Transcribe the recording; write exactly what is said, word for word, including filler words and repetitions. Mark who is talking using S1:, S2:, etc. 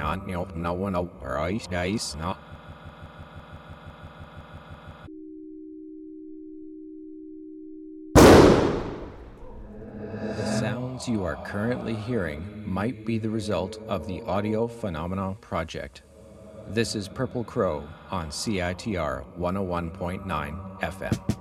S1: on no no one right guys no. The sounds you are currently hearing might be the result of the Audio Phenomena Project. This is Purple Crow on C I T R one oh one point nine F M.